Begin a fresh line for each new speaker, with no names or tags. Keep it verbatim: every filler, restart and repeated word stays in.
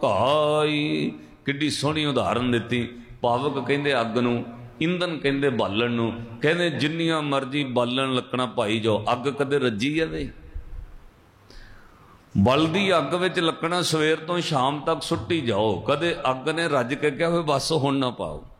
घाई किड्डी सोहनी उदाहरण दिती। पावक कहंदे अग नूं, ईंधन कहंदे बालन नूं। कहंदे जिन्नियां मर्जी बालन लकड़ा पाई जाओ, अग कदे रजी जावे? बलदी अग विच लकड़ा सवेर तो शाम तक सुट्टी जाओ, कदे अग ने रज के कहे बस हुण ना पाओ।